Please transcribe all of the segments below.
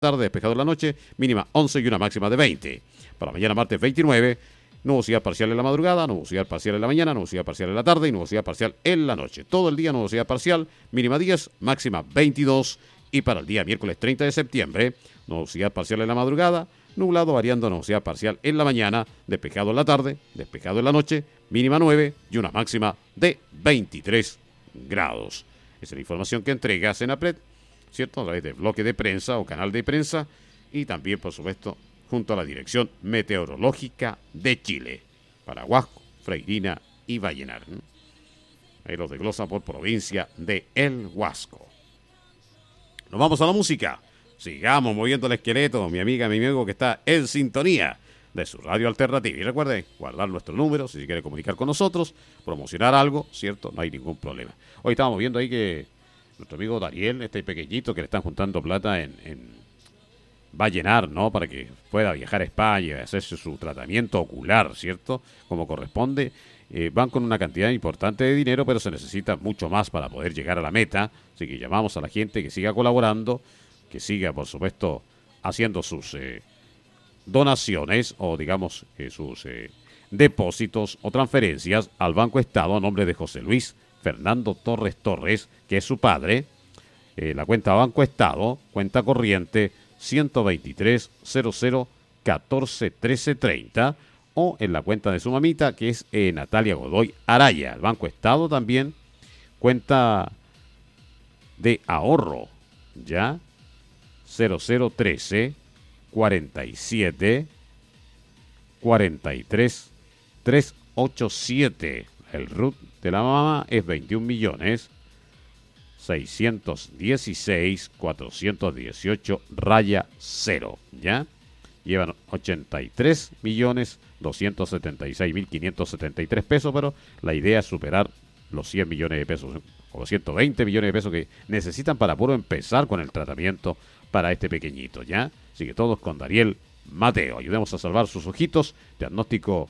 tarde, despejado en la noche, mínima 11 y una máxima de 20. Para mañana martes 29, nubosidad parcial en la madrugada, nubosidad parcial en la mañana, nubosidad parcial en la tarde y nubosidad parcial en la noche. Todo el día nubosidad parcial, mínima 10, máxima 22. Y para el día miércoles 30 de septiembre, nubosidad parcial en la madrugada, nublado variando nubosidad parcial en la mañana, despejado en la tarde, despejado en la noche, mínima 9 y una máxima de 23 grados. Esa es la información que entrega Senapred, ¿cierto? A través de bloque de prensa o canal de prensa y también, por supuesto, junto a la Dirección Meteorológica de Chile, para Huasco, Freirina y Vallenar. Ahí los desglosan por provincia de El Huasco. Nos vamos a la música. Sigamos moviendo el esqueleto, mi amiga, mi amigo que está en sintonía de su radio alternativa. Y recuerde, guardar nuestro número si se quiere comunicar con nosotros, promocionar algo, ¿cierto? No hay ningún problema. Hoy estábamos viendo ahí que nuestro amigo Dariel, este pequeñito que le están juntando plata va a llenar, ¿no? Para que pueda viajar a España y hacerse su tratamiento ocular, ¿cierto? Como corresponde. Van con una cantidad importante de dinero, pero se necesita mucho más para poder llegar a la meta. Así que llamamos a la gente que siga colaborando, que siga, por supuesto, haciendo sus donaciones o, digamos, sus depósitos o transferencias al Banco Estado a nombre de José Luis Fernando Torres Torres, que es su padre. La cuenta Banco Estado, cuenta corriente 123 00 14 13 30, o en la cuenta de su mamita, que es Natalia Godoy Araya. El Banco Estado también, cuenta de ahorro, ¿ya? 0013 47 43 387. El RUT de la mamá es 21 millones 616 418 raya 0, ¿ya? Llevan 83 millones 276 mil 573 pesos, pero la idea es superar los 100 millones de pesos, o los 120 millones de pesos que necesitan para puro empezar con el tratamiento para este pequeñito, ¿ya? Así que todos con Dariel Mateo. Ayudemos a salvar sus ojitos. Diagnóstico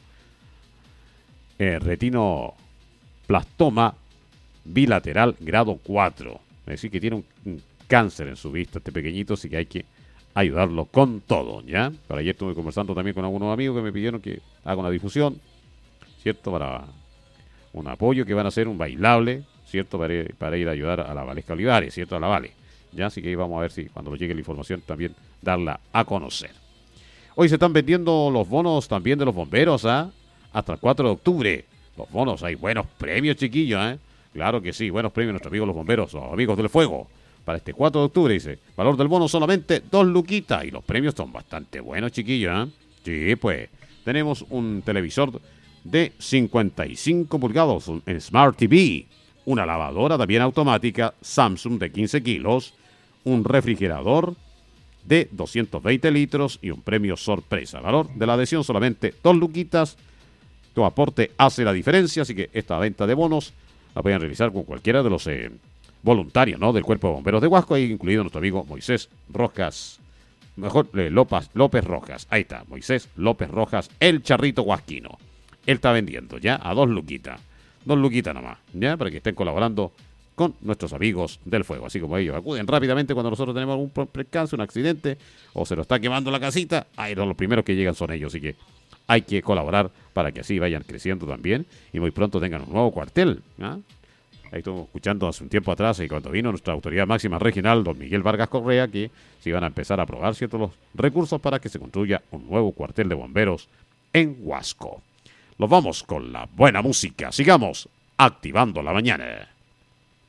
retinoblastoma bilateral grado 4. Es decir, que tiene un cáncer en su vista este pequeñito, así que hay que ayudarlo con todo, ¿ya? Para ayer estuve conversando también con algunos amigos que me pidieron que haga una difusión, ¿cierto? Para un apoyo que van a hacer, un bailable, ¿cierto? Para ir a ayudar a la Valesca Olivares, ¿cierto? A la Vale, ¿ya? Así que ahí vamos a ver si cuando nos llegue la información también darla a conocer. Hoy se están vendiendo los bonos también de los bomberos, ¿ah? Hasta el 4 de octubre. Los bonos, hay buenos premios, chiquillos, ¿eh? Claro que sí, buenos premios nuestros amigos los bomberos, los amigos del fuego. Para este 4 de octubre, dice, valor del bono solamente 2 luquitas. Y los premios son bastante buenos, chiquillos, ¿eh? Sí, pues, tenemos un televisor de 55 pulgadas, un Smart TV, una lavadora también automática Samsung de 15 kilos, un refrigerador de 220 litros y un premio sorpresa. Valor de la adhesión solamente 2 luquitas. Tu aporte hace la diferencia, así que esta venta de bonos la pueden realizar con cualquiera de los voluntarios, ¿no? Del Cuerpo de Bomberos de Huasco, ahí incluido nuestro amigo Moisés Rojas, López Rojas. Ahí está, Moisés López Rojas, el charrito huasquino. Él está vendiendo ya a 2 luquitas. 2 luquitas nomás, ¿ya? Para que estén colaborando con nuestros amigos del fuego. Así como ellos acuden rápidamente cuando nosotros tenemos un percance, un accidente, o se nos está quemando la casita, ahí los primeros que llegan son ellos. Así que hay que colaborar para que así vayan creciendo también y muy pronto tengan un nuevo cuartel, ¿ah? Ahí estuvimos escuchando hace un tiempo atrás y cuando vino nuestra autoridad máxima regional, don Miguel Vargas Correa, que se iban a empezar a aprobar ciertos los recursos para que se construya un nuevo cuartel de bomberos en Huasco. Nos vamos con la buena música. Sigamos activando la mañana.